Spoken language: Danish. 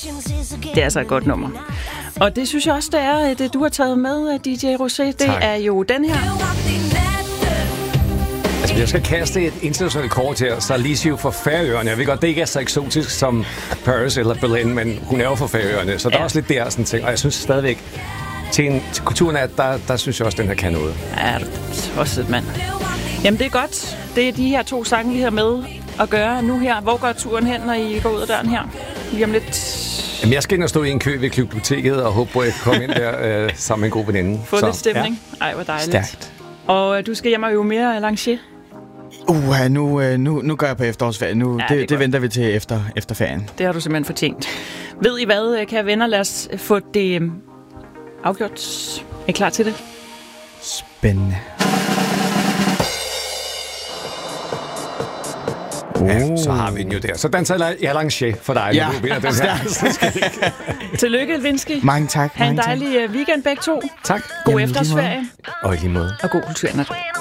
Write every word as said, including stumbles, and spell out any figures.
Det er altså et godt nummer. Og det synes jeg også, det er, det du har taget med, D J Rosé. Det tak. Er jo den her. Altså, jeg skal kaste et internationalt kort her. Så Lise jo fra Færøerne. Jeg ved godt, det ikke er så eksotisk som Paris eller Berlin, men hun er jo fra Færøerne. Så der ja. er også lidt der sådan ting. Og jeg synes stadigvæk, til, en, til kulturen, at der, der synes jeg også, den her kan noget. Ja, også et mand. Jamen, det er godt. Det er de her to sange, vi har med at gøre nu her. Hvor går turen hen, når I går ud af døren her? Lige om lidt. Jamen, jeg skal ind og stå i en kø ved biblioteket og håbe på, at jeg kan komme ind der øh, sammen med en god veninde. Få lidt stemning. Ja. Ej, hvor dejligt. Stærkt. Og øh, du skal hjem og øve mere Lancier. Uh, nu, øh, nu, nu gør jeg på efterårsferien. Nu, ja, det, det, det venter vi til efter, efter ferien. Det har du simpelthen fortjent. Ved I hvad, kære venner? Lad os få det øh, afgjort. Er I klar til det? Spændende. Ja, så har vi den jo der. Så danser jeg Lancier for dig, ja. når du vinder den her. Tillykke, Lewinsky. Mange tak. Ha' en mange dejlig tak. weekend begge to. Tak. God efterårsferie. Og i lige måde. Og god kulturnat.